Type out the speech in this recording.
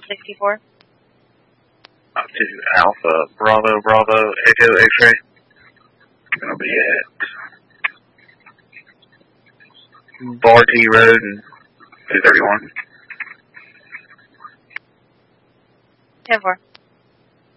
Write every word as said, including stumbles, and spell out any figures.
sixty-four. Up to Alpha, Bravo, Bravo, Echo, X-ray. Gonna be at Barty Road and two thirty-one. ten four.